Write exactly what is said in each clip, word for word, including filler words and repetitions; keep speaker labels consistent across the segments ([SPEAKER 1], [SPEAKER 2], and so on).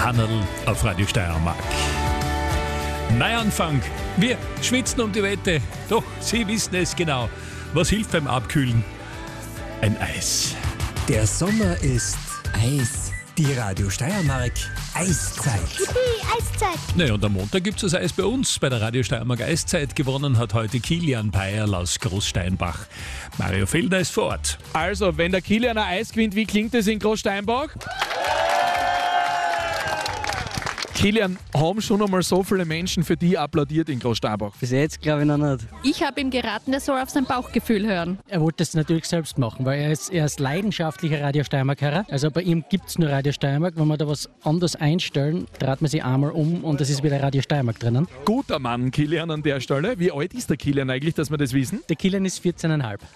[SPEAKER 1] Hannerl auf Radio Steiermark. Neuanfang. Wir schwitzen um die Wette. Doch, Sie wissen es genau. Was hilft beim Abkühlen? Ein Eis.
[SPEAKER 2] Der Sommer ist Eis. Die Radio Steiermark Eiszeit.
[SPEAKER 3] Yippie, Eiszeit.
[SPEAKER 1] Ne, und am Montag gibt es das Eis bei uns. Bei der Radio Steiermark Eiszeit gewonnen hat heute Kilian Peierl aus Großsteinbach. Mario Feldner ist vor Ort.
[SPEAKER 4] Also, wenn der Kilian ein Eis gewinnt, wie klingt es in Großsteinbach? Kilian, haben schon einmal so viele Menschen für dich applaudiert in Großsteinbach?
[SPEAKER 5] Bis jetzt glaube ich noch nicht.
[SPEAKER 6] Ich habe ihm geraten, er soll auf sein Bauchgefühl hören.
[SPEAKER 7] Er wollte es natürlich selbst machen, weil er ist, er ist leidenschaftlicher Radio Steiermark-Hörer. Also bei ihm gibt es nur Radio Steiermark. Wenn wir da was anderes einstellen, dreht man sich einmal um und es ist wieder Radio Steiermark drinnen.
[SPEAKER 4] Guter Mann, Kilian, an der Stelle. Wie alt ist der Kilian eigentlich, dass wir das wissen?
[SPEAKER 7] Der Kilian ist vierzehn Komma fünf.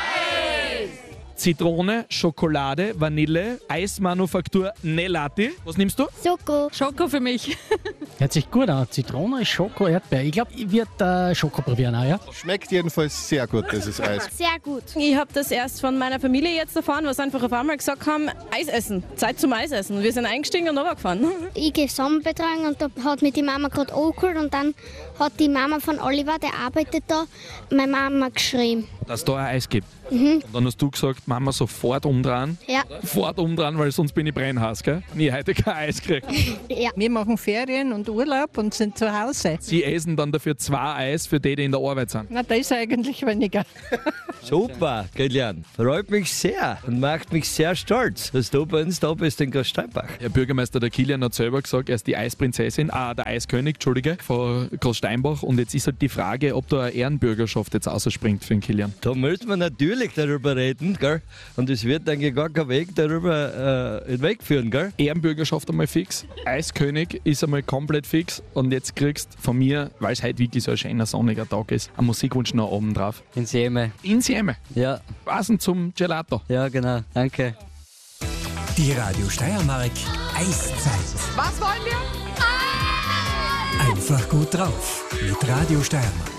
[SPEAKER 4] Zitrone, Schokolade, Vanille, Eismanufaktur, Nelati. Was nimmst du?
[SPEAKER 3] Schoko.
[SPEAKER 6] Schoko für mich.
[SPEAKER 7] Hört sich gut an. Zitrone, Schoko, Erdbeer. Ich glaube, ich werde äh, Schoko probieren auch, ja?
[SPEAKER 8] Schmeckt jedenfalls sehr gut, dieses Eis.
[SPEAKER 3] Sehr gut.
[SPEAKER 9] Ich habe das erst von meiner Familie jetzt erfahren, was einfach auf einmal gesagt haben, Eis essen, Zeit zum Eis essen. Wir sind eingestiegen und runtergefahren.
[SPEAKER 3] Ich gehe Sommerbetreuung und da hat mich die Mama gerade angeholt und dann hat die Mama von Oliver, der arbeitet da, meine Mama geschrieben.
[SPEAKER 4] Dass da ein Eis gibt.
[SPEAKER 3] Mhm.
[SPEAKER 4] Und dann hast du gesagt, Mama, sofort umdrehen.
[SPEAKER 3] Ja.
[SPEAKER 4] Sofort umdrehen, weil sonst bin ich brennhaß, gell? Nie heute kein Eis gekriegt.
[SPEAKER 3] Ja.
[SPEAKER 10] Wir machen Ferien und Urlaub und sind zu Hause.
[SPEAKER 4] Sie essen dann dafür zwei Eis für die, die in der Arbeit sind.
[SPEAKER 10] Na, das ist eigentlich weniger.
[SPEAKER 5] Super, Kilian. Freut mich sehr und macht mich sehr stolz, dass du bei uns da bist in Großsteinbach.
[SPEAKER 4] Der Bürgermeister, der Kilian, hat selber gesagt, er ist die Eisprinzessin, ah, der Eiskönig, Entschuldige, von Großsteinbach. Und jetzt ist halt die Frage, ob da eine Ehrenbürgerschaft jetzt ausspringt für den Kilian.
[SPEAKER 5] Da müssen wir natürlich darüber reden, gell? Und es wird eigentlich gar kein Weg darüber äh, hinwegführen, gell?
[SPEAKER 4] Ehrenbürgerschaft einmal fix, Eiskönig ist einmal komplett fix und jetzt kriegst von mir, weil es heute wirklich so ein schöner sonniger Tag ist, einen Musikwunsch noch oben drauf.
[SPEAKER 5] In Sieme.
[SPEAKER 4] In Sieme.
[SPEAKER 5] Ja,
[SPEAKER 4] Passend zum Gelato.
[SPEAKER 5] ja, genau. Danke.
[SPEAKER 2] Die Radio Steiermark Eiszeit.
[SPEAKER 10] Was wollen wir?
[SPEAKER 2] Einfach gut drauf mit Radio Steiermark.